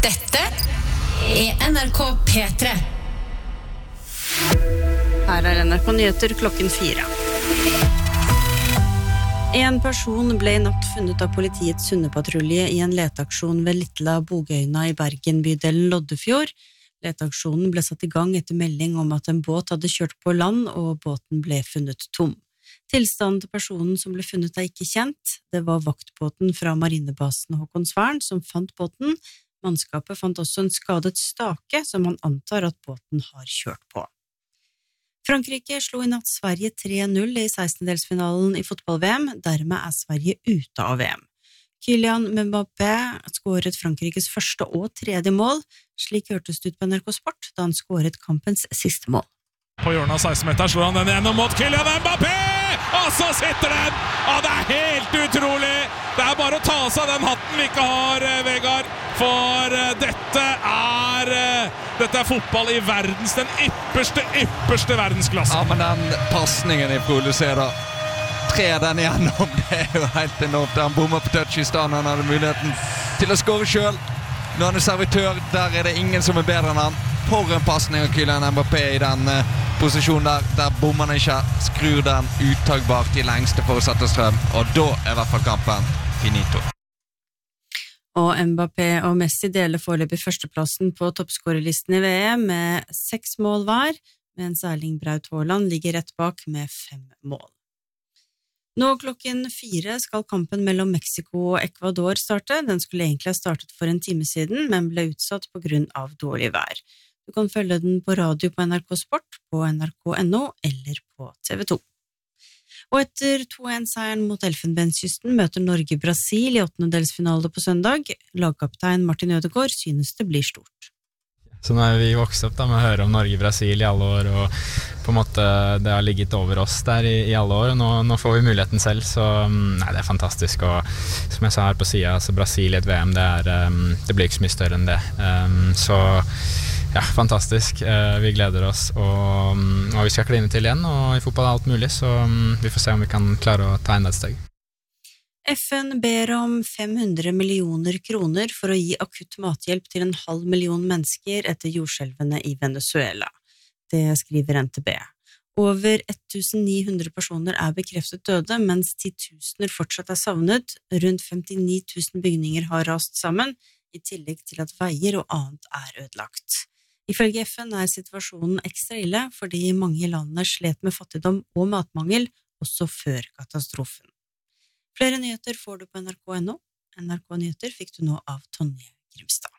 Dette NRK P3. Her NRK Nyheter klokken 4. En person ble I natt funnet av politiets hundepatrulje I en leteaksjon ved Littla Bogøyna I Bergen, bydelen Loddefjord. Leteaksjonen ble satt I gang etter melding om at en båt hadde kjørt på land, og båten ble funnet tom. Tilstanden til personen som ble funnet ikke kjent. Det var vaktbåten fra marinebasen Håkonsvern som fant båten. Mannskapet fant også en skadet stake som man antar at båten har kjørt på. Frankrike slo I natt Sverige 3-0 I 16-delsfinalen I fotball-VM, dermed Sverige ute av VM. Kylian Mbappé skåret Frankrikes første og tredje mål, slik hørtes det ut på NRK Sport da han skåret kampens siste mål. På hjørnet av 16-meteren slår han den gjennom mot Kylian Mbappé, og så sitter den! Ja, det helt utrolig! Det bare å ta av seg den hatten vi ikke har, Vegard, for dette er fotball I verdens, den ypperste verdensklasse. Ja, men den passningen I produserer da, tre den igjennom, det jo helt enormt. Han bommer på touch I stedet, han hadde muligheten til å skåre selv. Når han servitør, der det ingen som bedre enn han. For en passning av Kylian Mbappé I den posisjonen der bommer han ikke, skrur den uttagbar til lengste forutsatte strøm, og da I hvert fall kampen finito. Og Mbappé og Messi deler foreløpig førsteplassen på toppskårerlisten I VM med 6 mål hver, mens Erling Braut Haaland ligger rett bak med 5 mål. Nå klokken 4 skal kampen mellom Mexico og Ecuador starte. Den skulle egentlig ha startet for en time siden, men ble utsatt på grunn av dårlig vær. Du kan følge den på radio på NRK Sport, på nrk.no eller på TV 2. Og etter 2-1-seieren mot Elfenbenskysten møter Norge Brasil I 8-delsfinale på søndag. Lagkaptein Martin Ødegaard synes det blir stort. Så når vi vokste opp da, med å høre om Norge-Brasil I alle år, og på en måte det har ligget over oss der I alle år, og nå får vi muligheten selv, så nei, det fantastisk, og som jeg sa her på siden, så Brasil I et VM, det blir ikke så mye større enn det. Så ja, fantastisk, vi gleder oss, og vi skal kline til igjen, og I fotball alt mulig, så vi får se om vi kan klare å ta enda et steg. FN ber om 500 millioner kroner for å gi akutt mathjelp til 500 000 mennesker etter jordskjelvene I Venezuela. Det skriver NTB. Over 1900 personer bekreftet døde, mens 10 000 fortsatt savnet. Rundt 59 000 bygninger har rast sammen, I tillegg til at veier og annet ødelagt. Ifølge FN situasjonen ekstra ille, fordi mange I landene slet med fattigdom og matmangel, også før katastrofen. Flere nyheter får du på nrk.no. NRK Nyheter fikk du nå av Tonje Grimstad.